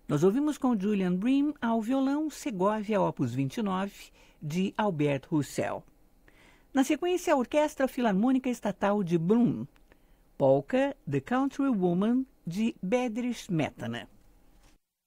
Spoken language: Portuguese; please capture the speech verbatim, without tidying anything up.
Nós ouvimos com Julian Bream ao violão Segovia Opus vinte e nove, de Albert Roussel. Na sequência, a Orquestra Filarmônica Estatal de Brno, polca The Country Woman, de Bedřich Smetana.